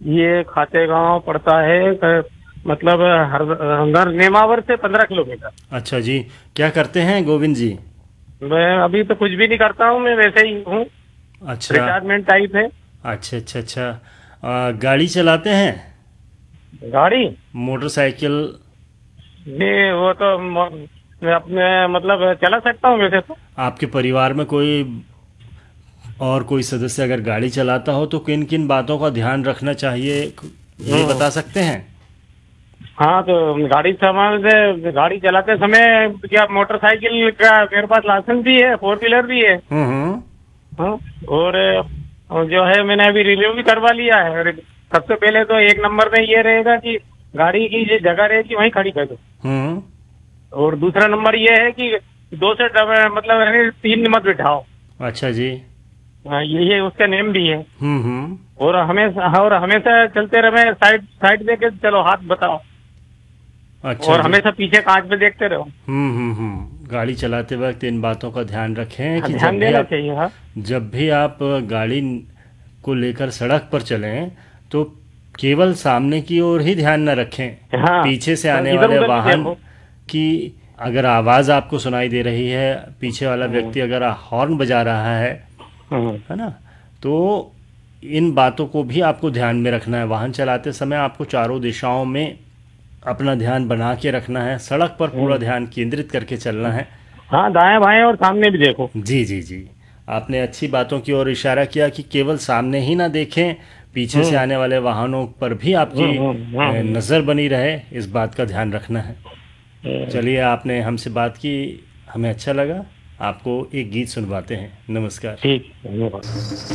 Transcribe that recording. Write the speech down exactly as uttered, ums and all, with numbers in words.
ये खातेगांव पड़ता है क- मतलब हर हर नेमावर से पंद्रह किलोमीटर। अच्छा जी। क्या करते हैं गोविंद जी? मैं अभी तो कुछ भी नहीं करता हूँ, मैं वैसे ही हूँ। अच्छा रिटायरमेंट टाइप है। अच्छा अच्छा अच्छा। आ, गाड़ी चलाते हैं? गाड़ी? मोटरसाइकिल? नहीं, वो तो म- मैं अपने मतलब चला सकता हूँ वैसे तो। आपके परिवार में कोई और कोई सदस्य अगर गाड़ी चलाता हो तो किन किन बातों का ध्यान रखना चाहिए, ये हम्म। बता सकते हैं? हाँ, तो गाड़ी संभाल से गाड़ी चलाते समय क्या मोटरसाइकिल का मेरे पास लाइसेंस भी है, फोर व्हीलर भी है। हम्म हम्म। हाँ। और और जो है मैंने अभी रिन्यू भी करवा लिया है। और सबसे पहले तो एक नंबर में ये रहेगा कि गाड़ी की जो जगह रहेगी वहीं खड़ी कर दो। हम्म। और दूसरा नंबर ये है कि दो से डबल मतलब यानी तीन मत बिठाओ। अच्छा जी। हाँ, ये ये उसका नेम भी है। हम्म हम्म। और हमेशा और हमेशा चलते रहे साइड साइड देके चलो, हाथ बताओ। अच्छा और जी। हमेशा पीछे कांच पे देखते रहो। हम्म हम्म हम्म। गाड़ी चलाते वक्त इन बातों का ध्यान रखें हाँ, कि ध्यान जब भी देना आप चाहिए। हाँ। जब भी आप गाड़ी को लेकर सड़क पर चलें तो केवल सामने की ओर ही न रखें। हाँ, पीछे से हाँ, आने इधर वाले उधर भी वाहन देखो। की अगर आवाज़ आपको सुनाई दे रही है, पीछे वाला हम्म। व्यक्ति अगर हॉर्न बजा रहा है हम्म। है ना, तो इन बातों को भी आपको ध्यान में रखना है। वाहन चलाते समय आपको चारों दिशाओं में अपना ध्यान बना के रखना है, सड़क पर पूरा हम्म। ध्यान केंद्रित करके चलना है। हाँ, दाएं बाएं और सामने भी देखो। जी जी जी। आपने अच्छी बातों की ओर इशारा किया कि केवल सामने ही ना देखें, पीछे से हम्म। आने वाले वाहनों पर भी हम्म। आपकी हम्म। अ, हम्म। नज़र बनी रहे, इस बात का ध्यान रखना है। हम्म। चलिए, आपने हमसे बात की, हमें अच्छा लगा। आपको एक गीत सुनवाते हैं। नमस्कार। ठीक, धन्यवाद।